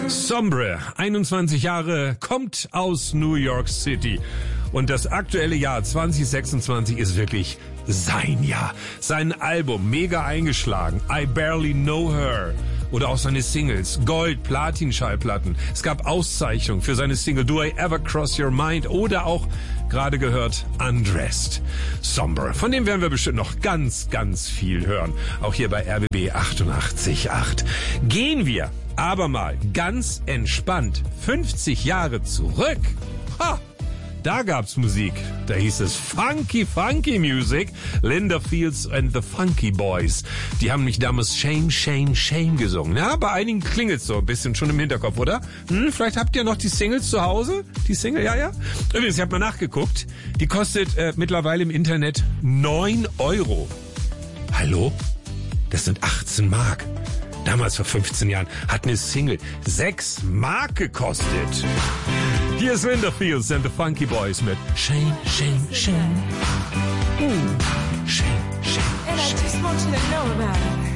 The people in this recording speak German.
Sombre, 21 Jahre, kommt aus New York City. Und das aktuelle Jahr 2026 ist wirklich sein Jahr. Sein Album, mega eingeschlagen, I Barely Know Her. Oder auch seine Singles, Gold, Platin-Schallplatten. Es gab Auszeichnungen für seine Single Do I Ever Cross Your Mind oder auch, gerade gehört, Undressed. Sombre, von dem werden wir bestimmt noch ganz, ganz viel hören. Auch hier bei RBB 88.8. Gehen wir aber mal ganz entspannt 50 Jahre zurück. Ha! Da gab's Musik. Da hieß es Funky, Funky Music. Linda Fields and the Funky Boys. Die haben mich damals Shame, Shame, Shame gesungen. Ja, bei einigen klingelt's so ein bisschen schon im Hinterkopf, oder? Vielleicht habt ihr noch die Singles zu Hause? Die Single, ja? Übrigens, ich habe mal nachgeguckt. Die kostet mittlerweile im Internet 9 Euro. Hallo? Das sind 18 Mark. Damals vor 15 Jahren hat eine Single 6 Mark gekostet. Hier ist Linda Fields and the Funky Boys mit Shame, Shame, Shame. Shame, Shame, And I Shame. just want you to know about it.